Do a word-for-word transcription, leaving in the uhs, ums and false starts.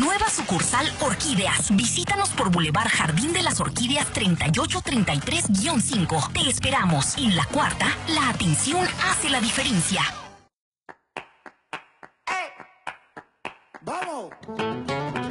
Nueva sucursal Orquídeas. Visítanos por Boulevard Jardín de las Orquídeas treinta y ocho treinta y tres guión cinco. Te esperamos. En la cuarta, la atención hace la diferencia. ¡Vamos!